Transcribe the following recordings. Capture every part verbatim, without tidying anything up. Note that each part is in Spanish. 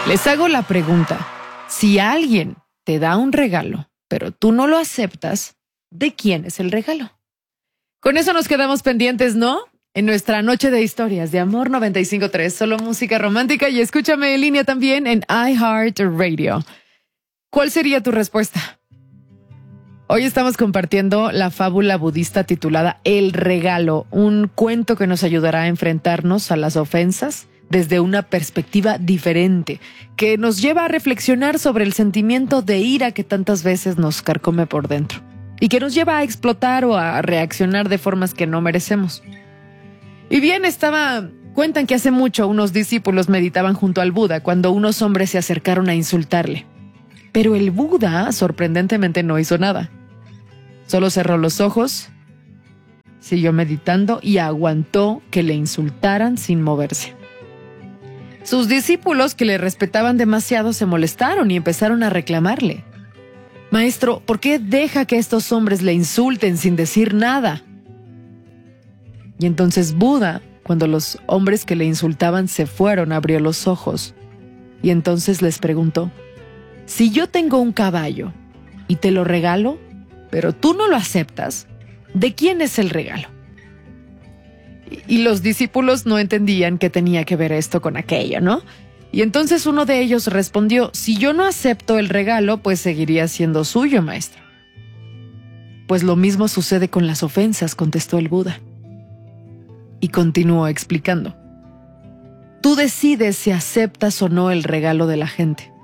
Les hago la pregunta, si alguien te da un regalo, pero tú no lo aceptas, ¿de quién es el regalo? Con eso nos quedamos pendientes, ¿no? En nuestra noche de historias de Amor noventa y cinco punto tres, solo música romántica, y escúchame en línea también en iHeartRadio. ¿Cuál sería tu respuesta? Hoy estamos compartiendo la fábula budista titulada El Regalo, un cuento que nos ayudará a enfrentarnos a las ofensas desde una perspectiva diferente, que nos lleva a reflexionar sobre el sentimiento de ira que tantas veces nos carcome por dentro y que nos lleva a explotar o a reaccionar de formas que no merecemos. Y bien, estaba... Cuentan que hace mucho unos discípulos meditaban junto al Buda cuando unos hombres se acercaron a insultarle. Pero el Buda, sorprendentemente, no hizo nada. Solo cerró los ojos, siguió meditando y aguantó que le insultaran sin moverse. Sus discípulos, que le respetaban demasiado, se molestaron y empezaron a reclamarle. Maestro, ¿por qué deja que estos hombres le insulten sin decir nada? Y entonces Buda, cuando los hombres que le insultaban se fueron, abrió los ojos y entonces les preguntó: si yo tengo un caballo y te lo regalo, pero tú no lo aceptas, ¿de quién es el regalo? Y los discípulos no entendían qué tenía que ver esto con aquello, ¿no? Y entonces uno de ellos respondió: si yo no acepto el regalo, pues seguiría siendo suyo, maestro. Pues lo mismo sucede con las ofensas, contestó el Buda. Y continuó explicando: tú decides si aceptas o no el regalo de la gente.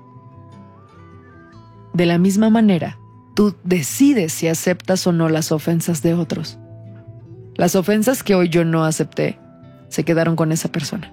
De la misma manera, tú decides si aceptas o no las ofensas de otros. Las ofensas que hoy yo no acepté se quedaron con esa persona.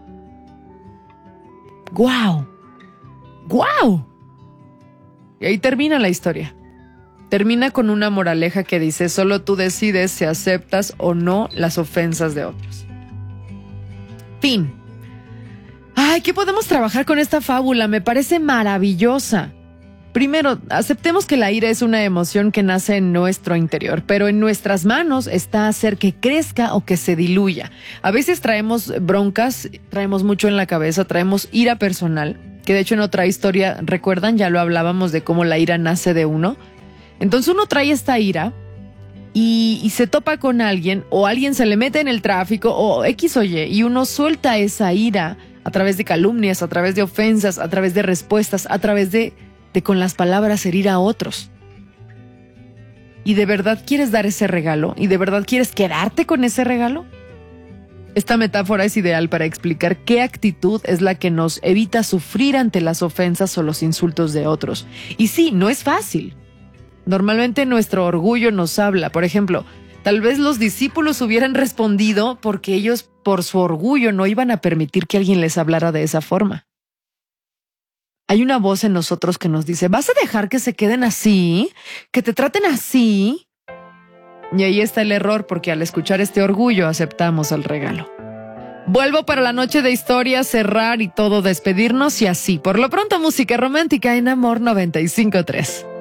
¡Guau! ¡Guau! Y ahí termina la historia. Termina con una moraleja que dice: solo tú decides si aceptas o no las ofensas de otros. Fin. Ay, ¿qué podemos trabajar con esta fábula? Me parece maravillosa. Primero, aceptemos que la ira es una emoción que nace en nuestro interior, pero en nuestras manos está hacer que crezca o que se diluya. A veces traemos broncas, traemos mucho en la cabeza, traemos ira personal, que de hecho en otra historia, ¿recuerdan? Ya lo hablábamos de cómo la ira nace de uno. Entonces uno trae esta ira y, y se topa con alguien, o alguien se le mete en el tráfico, o X o Y, y uno suelta esa ira a través de calumnias, a través de ofensas, a través de respuestas, a través de... de con las palabras herir a otros. ¿Y de verdad quieres dar ese regalo? ¿Y de verdad quieres quedarte con ese regalo? Esta metáfora es ideal para explicar qué actitud es la que nos evita sufrir ante las ofensas o los insultos de otros. Y sí, no es fácil. Normalmente nuestro orgullo nos habla. Por ejemplo, tal vez los discípulos hubieran respondido porque ellos, por su orgullo, no iban a permitir que alguien les hablara de esa forma. Hay una voz en nosotros que nos dice: ¿vas a dejar que se queden así? ¿Que te traten así? Y ahí está el error, porque al escuchar este orgullo aceptamos el regalo. Vuelvo para la noche de historia, cerrar y todo despedirnos y así. Por lo pronto, música romántica en Amor noventa y cinco punto tres.